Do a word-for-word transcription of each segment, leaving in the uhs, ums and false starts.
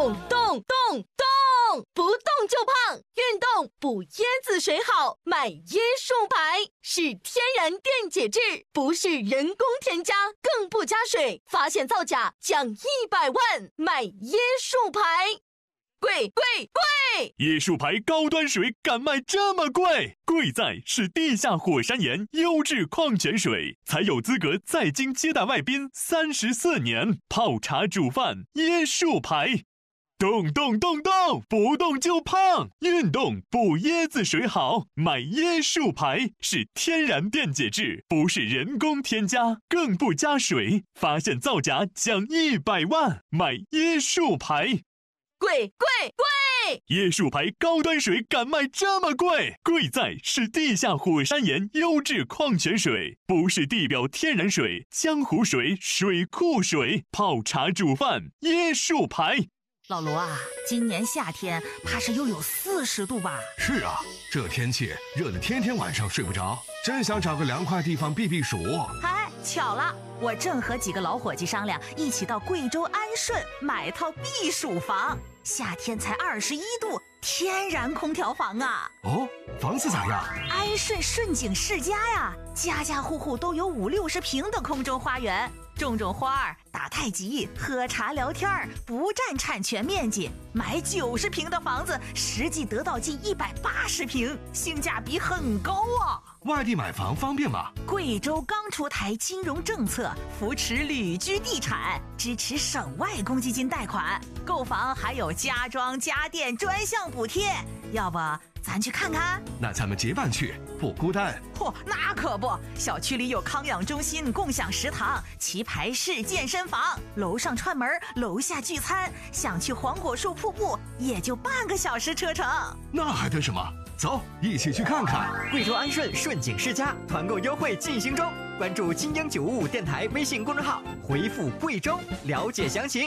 动动动动，不动就胖，运动补椰子水好，买椰树牌，是天然电解质，不是人工添加，更不加水，发现造假奖一百万，买椰树牌。贵贵贵！ 椰树牌高端水敢卖这么贵？贵在是地下火山岩优质矿泉水，才有资格在京接待外宾三十四年。泡茶煮饭，椰树牌。动动动动，不动就胖，运动补椰子水好，买椰树牌，是天然电解质，不是人工添加，更不加水，发现造假奖一百万，买椰树牌。 贵贵贵！ 椰树牌高端水敢卖这么贵？贵在是地下火山岩优质矿泉水，不是地表天然水、江湖水、水库水，泡茶煮饭，椰树牌。 老卢啊，今年夏天怕是又有四十度吧？ 是啊，这天气热得天天晚上睡不着，真想找个凉快地方避避暑。 哎，巧了，我正和几个老伙计商量，一起到贵州安顺买套避暑房。夏天才二十一度，天然空调房啊！ 哦，房子咋样？ 安顺顺景世家呀，家家户户都有五六十平的空中花园，种种花儿，打太极，喝茶聊天儿，不占产权面积。买九十平的房子，实际得到近一百八十平，性价比很高啊！ 外地买房方便吗？ 贵州刚出台金融政策，扶持旅居地产，支持省外公积金贷款，购房还有家装家电专项补贴。要不咱去看看？ 那咱们结伴去，不孤单。 嚯，那可不，小区里有康养中心、共享食堂、棋牌室、健身房，楼上串门，楼下聚餐，想去黄果树瀑布也就半个小时车程。 那还等什么？走，一起去看看。 贵州安顺顺景世家团购优惠进行中，关注金鹰九五五电台微信公众号，回复贵州了解详情。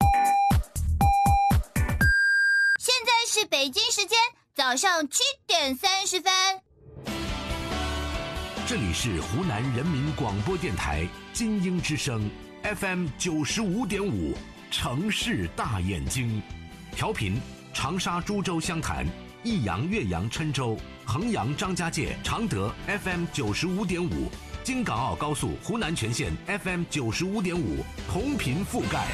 现在是北京时间早上七点三十分。 这里是湖南人民广播电台金鹰之声 F M 九十五点五，城市大眼睛，调频长沙、株洲、湘潭。益阳、岳阳、郴州、衡阳、张家界、常德 F M 九十五点五，京港澳高速湖南全线 F M 九十五点五，同频覆盖。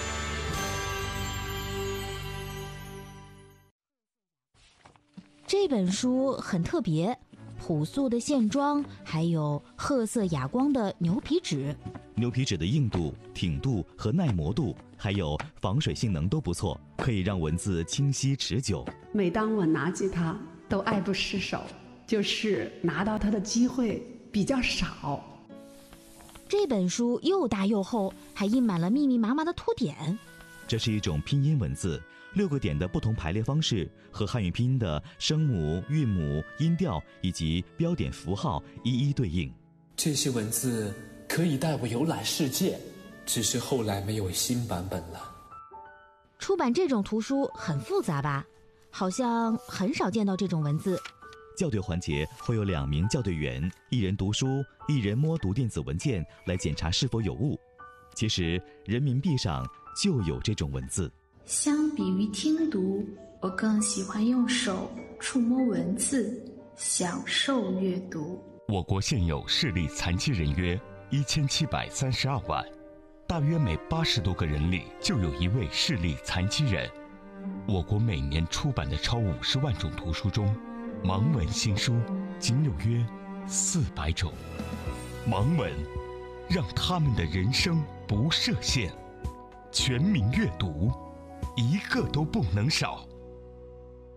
这本书很特别，朴素的线装，还有褐色哑光的牛皮纸。 牛皮纸的硬度、挺度和耐磨度，还有防水性能都不错，可以让文字清晰持久。 每当我拿起它，都爱不释手，就是拿到它的机会比较少。 这本书又大又厚，还印满了密密麻麻的图典。 这是一种拼音文字，六个点的不同排列方式和汉语拼音的声母、韵母、音调以及标点符号一一对应。 这些文字可以带我游览世界，只是后来没有新版本了。 出版这种图书很复杂吧？好像很少见到这种文字。 校对环节会有两名校对员，一人读书，一人摸读电子文件来检查是否有误。其实人民币上就有这种文字。 相比于听读，我更喜欢用手触摸文字，享受阅读。 我国现有视力残疾人约一千七百三十二万，大约每八十多个人里就有一位视力残疾人。我国每年出版的超五十万种图书中，盲文新书仅有约四百种。盲文让他们的人生不设限，全民阅读，一个都不能少。